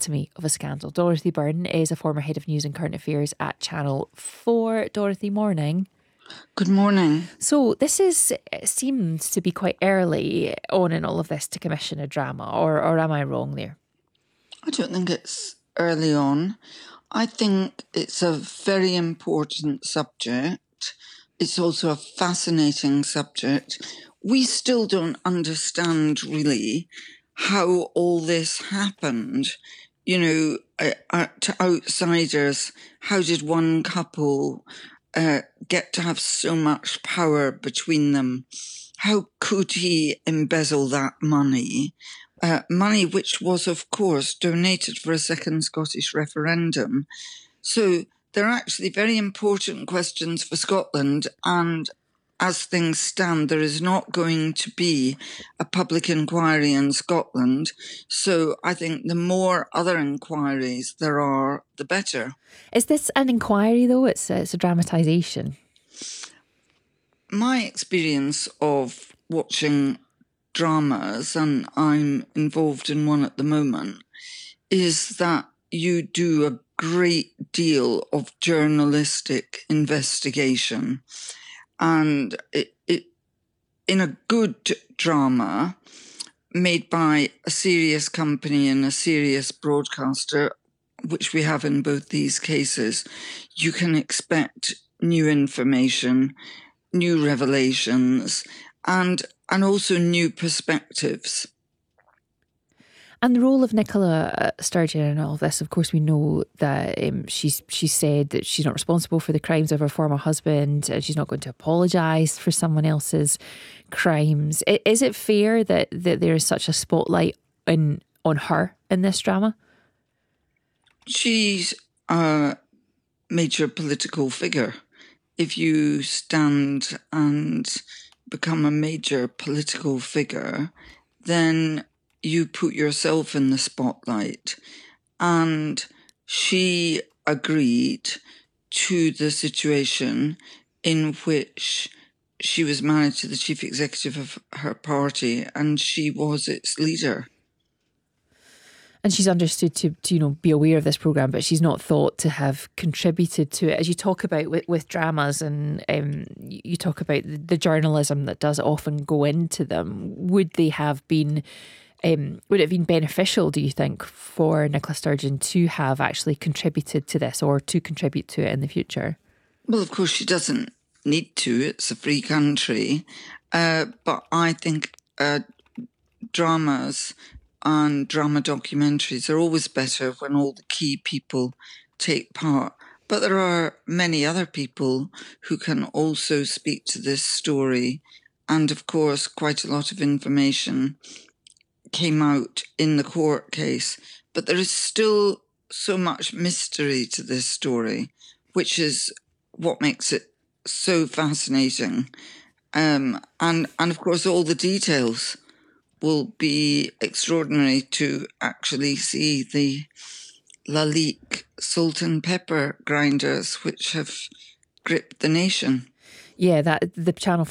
Anatomy of a Scandal. Dorothy Byrne is a former head of news and current affairs at Channel 4. Dorothy, morning. Good morning. So this seems to be quite early on in all of this to commission a drama, or am I wrong there? I don't think it's early on. I think it's a very important subject. It's also a fascinating subject. We still don't understand really how all this happened. You know, to outsiders, how did one couple get to have so much power between them? How could he embezzle that money? Money which was, of course, donated for a second Scottish referendum. So they're actually very important questions for Scotland, and as things stand, there is not going to be a public inquiry in Scotland. So I think the more other inquiries there are, the better. Is this an inquiry, though? It's a dramatisation. My experience of watching dramas, and I'm involved in one at the moment, is that you do a great deal of journalistic investigation. And in a good drama made by a serious company and a serious broadcaster, which we have in both these cases, you can expect new information, new revelations, and also new perspectives. And the role of Nicola Sturgeon in all of this, of course, we know that she said that she's not responsible for the crimes of her former husband, and she's not going to apologise for someone else's crimes. Is it fair that there is such a spotlight on her in this drama? She's a major political figure. If you stand and become a major political figure, then you put yourself in the spotlight. And she agreed to the situation in which she was married to the chief executive of her party and she was its leader. And she's understood to be aware of this programme, but she's not thought to have contributed to it. As you talk about with dramas, and you talk about the journalism that does often go into them, would they have been... would it have been beneficial, do you think, for Nicola Sturgeon to have actually contributed to this or to contribute to it in the future? Well, of course, she doesn't need to. It's a free country. But I think dramas and drama documentaries are always better when all the key people take part. But there are many other people who can also speak to this story. And, of course, quite a lot of information came out in the court case, but there is still so much mystery to this story, which is what makes it so fascinating. And of course, all the details will be extraordinary to actually see the Lalique salt and pepper grinders, which have gripped the nation. Yeah, that the Channel